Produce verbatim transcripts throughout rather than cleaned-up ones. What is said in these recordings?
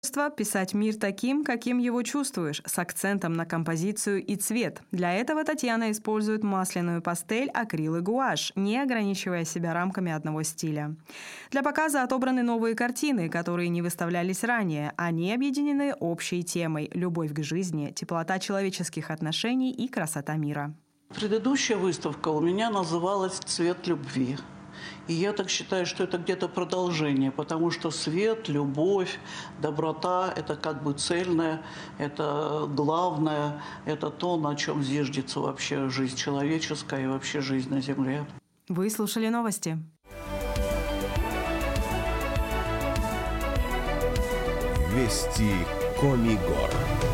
Писать мир таким, каким его чувствуешь, с акцентом на композицию и цвет. Для этого Татьяна использует масляную пастель, акрил и гуашь, не ограничивая себя рамками одного стиля. Для показа отобраны новые картины, которые не выставлялись ранее. Они объединены общей темой – любовь к жизни, теплота человеческих отношений и красота мира. Предыдущая выставка у меня называлась «Цвет любви». И я так считаю, что это где-то продолжение, потому что свет, любовь, доброта – это как бы цельное, это главное, это то, на чем зиждется вообще жизнь человеческая и вообще жизнь на Земле. Вы слушали новости. Вести Комигор.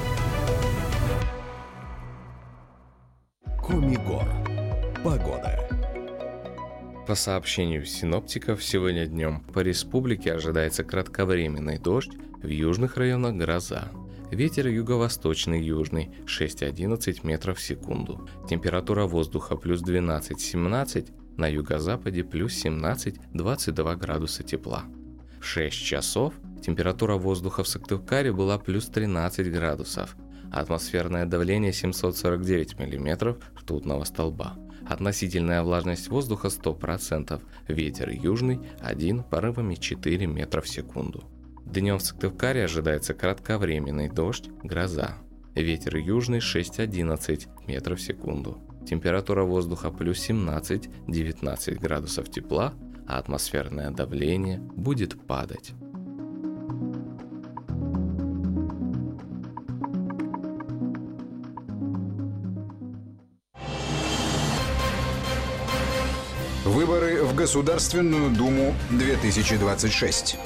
Комигор. Погода. По сообщению синоптиков, сегодня днем по республике ожидается кратковременный дождь, в южных районах гроза. Ветер юго-восточный южный шесть-одиннадцать метров в секунду. Температура воздуха плюс двенадцать-семнадцать, на юго-западе плюс семнадцать-двадцать два градуса тепла. В шесть часов температура воздуха в Сыктывкаре была плюс тринадцать градусов. Атмосферное давление семьсот сорок девять миллиметров ртутного столба. Относительная влажность воздуха сто процентов. Ветер южный один, порывами четыре метра в секунду. Днем в Сыктывкаре ожидается кратковременный дождь, гроза. Ветер южный шесть-одиннадцать метров в секунду. Температура воздуха плюс семнадцать-девятнадцать градусов тепла, а атмосферное давление будет падать. Выборы в Государственную Думу две тысячи двадцать шесть.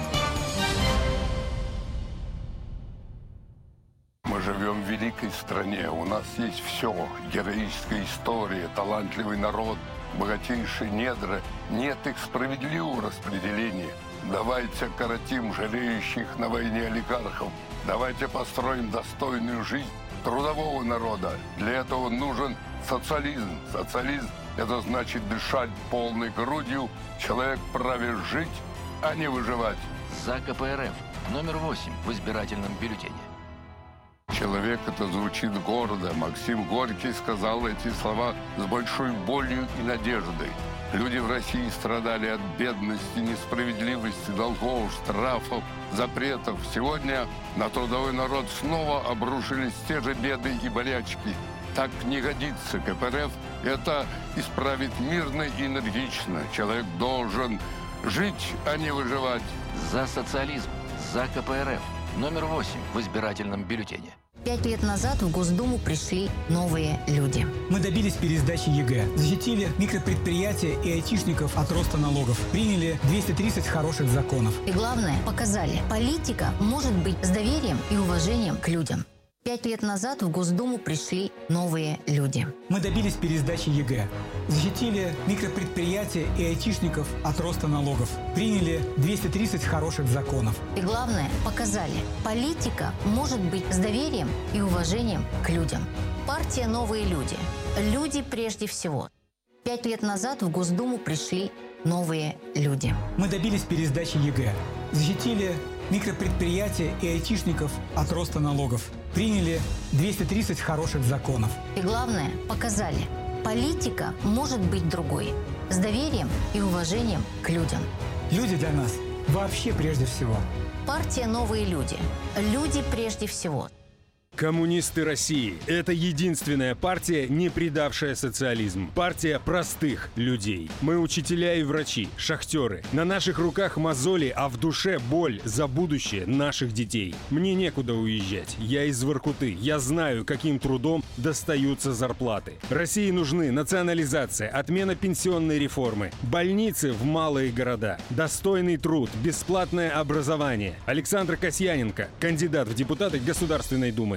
Мы живем в великой стране, у нас есть все. Героическая история, талантливый народ, богатейшие недра. Нет их справедливого распределения. Давайте коротим жалеющих на войне олигархов. Давайте построим достойную жизнь трудового народа. Для этого нужен социализм. Социализм – это значит дышать полной грудью. Человек вправе жить, а не выживать. За КПРФ. Номер восемь в избирательном бюллетене. Человек – это звучит гордо. Максим Горький сказал эти слова с большой болью и надеждой. Люди в России страдали от бедности, несправедливости, долгов, штрафов, запретов. Сегодня на трудовой народ снова обрушились те же беды и болячки. Так не годится. КПРФ – это исправить мирно и энергично. Человек должен жить, а не выживать. За социализм. За КПРФ. Номер восемь в избирательном бюллетене. Пять лет назад в Госдуму пришли новые люди. Мы добились пересдачи ЕГЭ, защитили микропредприятия и айтишников от роста налогов, приняли двести тридцать хороших законов. И главное, показали, политика может быть с доверием и уважением к людям. Пять лет назад в Госдуму пришли новые люди. Мы добились пересдачи ЕГЭ, защитили микропредприятия и айтишников от роста налогов, приняли двести тридцать хороших законов. И главное, показали, политика может быть с доверием и уважением к людям. Партия «Новые люди». Люди прежде всего. Пять лет назад в Госдуму пришли новые люди. Мы добились пересдачи ЕГЭ, защитили микропредприятия и айтишников от роста налогов, приняли двести тридцать хороших законов. И главное, показали, политика может быть другой, с доверием и уважением к людям. Люди для нас вообще прежде всего. Партия «Новые люди». Люди прежде всего. Коммунисты России – это единственная партия, не предавшая социализм. Партия простых людей. Мы учителя и врачи, шахтеры. На наших руках мозоли, а в душе боль за будущее наших детей. Мне некуда уезжать. Я из Воркуты. Я знаю, каким трудом достаются зарплаты. России нужны национализация, отмена пенсионной реформы, больницы в малые города, достойный труд, бесплатное образование. Александр Касьяненко, кандидат в депутаты Государственной Думы.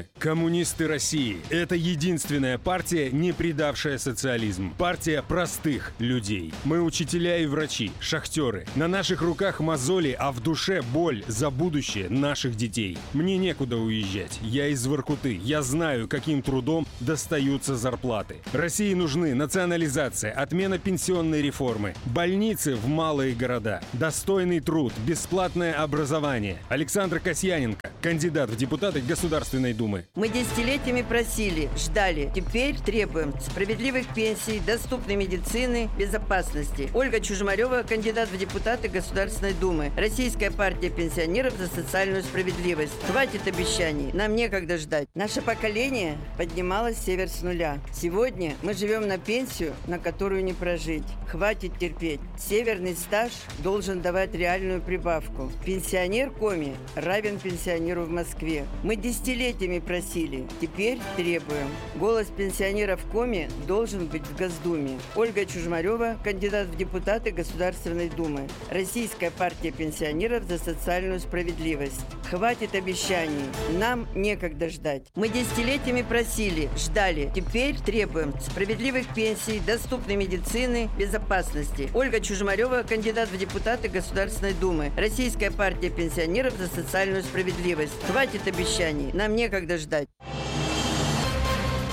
Думы. Коммунисты России – это единственная партия, не предавшая социализм. Партия простых людей. Мы учителя и врачи, шахтеры. На наших руках мозоли, а в душе боль за будущее наших детей. Мне некуда уезжать. Я из Воркуты. Я знаю, каким трудом достаются зарплаты. России нужны национализация, отмена пенсионной реформы, больницы в малые города, достойный труд, бесплатное образование. Александр Касьяненко, кандидат в депутаты Государственной Думы. Мы десятилетиями просили, ждали. Теперь требуем справедливых пенсий, доступной медицины, безопасности. Ольга Чужмарева, кандидат в депутаты Государственной Думы. Российская партия пенсионеров за социальную справедливость. Хватит обещаний, нам некогда ждать. Наше поколение поднималось север с нуля. Сегодня мы живем на пенсию, на которую не прожить. Хватит терпеть. Северный стаж должен давать реальную прибавку. Пенсионер Коми равен пенсионеру в Москве. Мы десятилетиями просили, теперь требуем. Голос пенсионеров Коми должен быть в Госдуме. Ольга Чужмарева, кандидат в депутаты Государственной Думы. Российская партия пенсионеров за социальную справедливость. Хватит обещаний, нам некогда ждать. Мы десятилетиями просили, ждали, теперь требуем справедливых пенсий, доступной медицины, безопасности. Ольга Чужмарева, кандидат в депутаты Государственной Думы. Российская партия пенсионеров за социальную справедливость. Хватит обещаний, нам некогда ждать.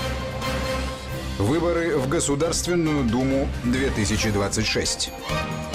Выборы в Государственную Думу две тысячи двадцать шесть.